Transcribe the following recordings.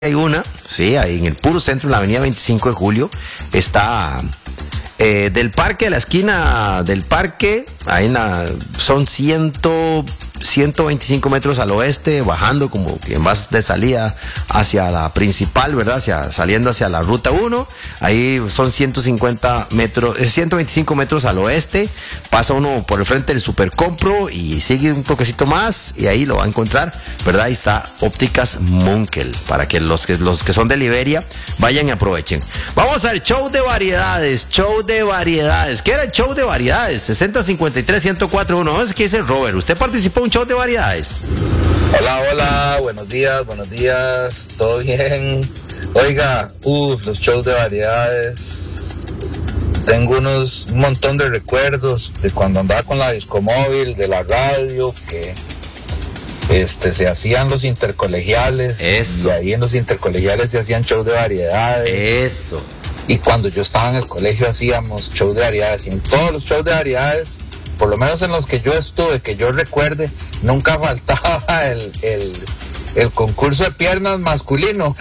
hay una, sí, ahí en el puro centro, en la avenida 25 de Julio, está del parque, a la esquina del parque, ahí son 125 metros al oeste, bajando como que vas de salida hacia la principal, ¿verdad? Saliendo hacia la ruta 1, ahí son 125 metros al oeste, pasa uno por el frente del Supercompro y sigue un toquecito más y ahí lo va a encontrar, ¿verdad? Ahí está Ópticas Munkel, para que los que son de Liberia vayan y aprovechen. Vamos al show de variedades, ¿qué era el show de variedades? 6053-1041, no sé qué dice Robert, ¿usted participó en un show de variedades? Hola, buenos días, ¿todo bien? Oiga, los shows de variedades, tengo un montón de recuerdos de cuando andaba con la discomóvil, de la radio, que se hacían los intercolegiales. Eso. Y ahí en los intercolegiales se hacían shows de variedades. Eso. Y cuando yo estaba en el colegio hacíamos shows de variedades, y en todos los shows de variedades, por lo menos en los que yo estuve, que yo recuerde, nunca faltaba el concurso de piernas masculino.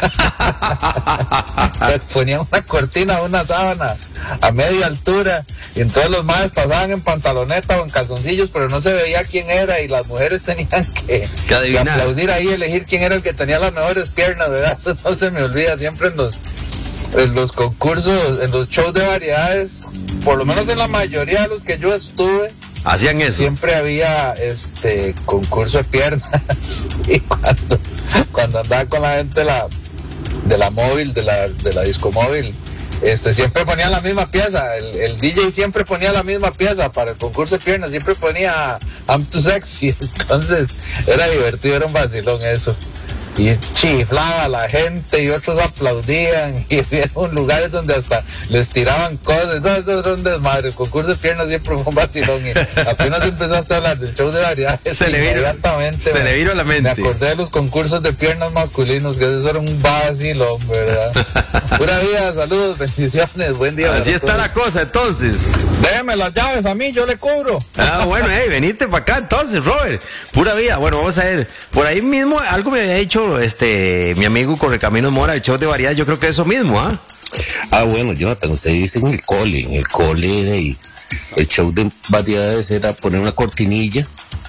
Ponían una cortina, una sábana a media altura, y entonces los maes pasaban en pantaloneta o en calzoncillos, pero no se veía quién era, y las mujeres tenían que aplaudir ahí, elegir quién era el que tenía las mejores piernas, ¿verdad? Eso no se me olvida, siempre en los concursos, en los shows de variedades, por lo menos en la mayoría de los que yo estuve, hacían eso. Siempre había concurso de piernas. Y cuando andaba con la gente de la móvil, de la discomóvil, siempre ponían la misma pieza. El DJ siempre ponía la misma pieza para el concurso de piernas, siempre ponía I'm Too Sexy. Entonces era divertido, era un vacilón eso. Y chiflaba la gente y otros aplaudían, y había lugares donde hasta les tiraban cosas. No, eso era un desmadre. El concurso de piernas siempre fue un vacilón, y apenas empezaste a hablar del show de variedades, se le vino a la mente. Me acordé de los concursos de piernas masculinos, que eso era un vacilón, ¿verdad? Pura vida, saludos, bendiciones, buen día. Así está la cosa, entonces. Déjame las llaves a mí, yo le cubro. Bueno, venite para acá entonces, Robert. Pura vida. Bueno, vamos a ver. Por ahí mismo algo me había dicho mi amigo Correcaminos Mora, el show de variedades, yo creo que es eso mismo, bueno, Jonathan, usted dice en el cole, el show de variedades era poner una cortinilla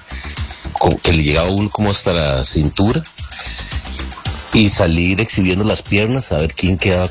que le llegaba a uno como hasta la cintura y salir exhibiendo las piernas a ver quién quedaba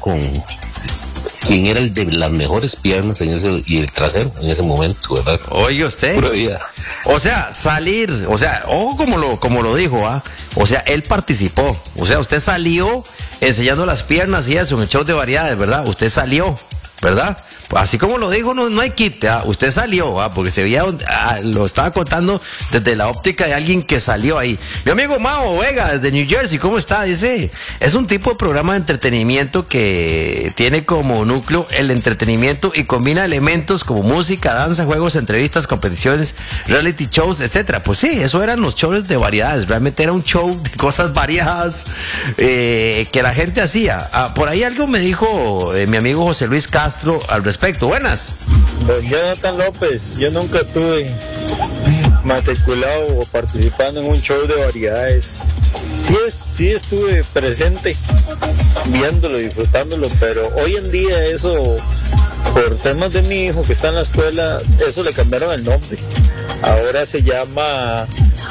quién era el de las mejores piernas y el trasero en ese momento, ¿verdad? Oye, usted. Pura vida. O sea, salir, ojo como lo dijo, o sea, él participó. O sea, usted salió enseñando las piernas y eso en el show de variedades, ¿verdad? Usted salió, ¿verdad? Así como lo dijo, no hay quite, usted salió, porque se veía, lo estaba contando desde la óptica de alguien que salió ahí. Mi amigo Mao Vega, desde New Jersey, ¿cómo está? Dice, es un tipo de programa de entretenimiento que tiene como núcleo el entretenimiento y combina elementos como música, danza, juegos, entrevistas, competiciones, reality shows, etcétera. Pues sí, eso eran los shows de variedades, realmente era un show de cosas variadas que la gente hacía. Por ahí algo me dijo mi amigo José Luis Castro al respecto. Buenas. Don Jonathan López, yo nunca estuve matriculado o participando en un show de variedades. Sí estuve presente viéndolo, disfrutándolo, pero hoy en día eso, por temas de mi hijo que está en la escuela, eso le cambiaron el nombre. Ahora se llama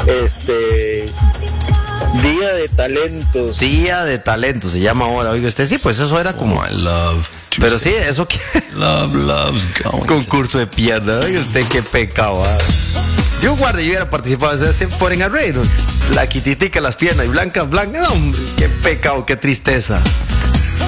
Día de Talentos. Día de Talentos se llama ahora. Oiga usted, sí, pues eso era como pero sí, eso que love's going. Concurso de piernas. Oiga usted, qué pecado. Yo hubiera participado, se ponen a reír. La quititica, las piernas y blancas, no, hombre, qué pecado, qué tristeza.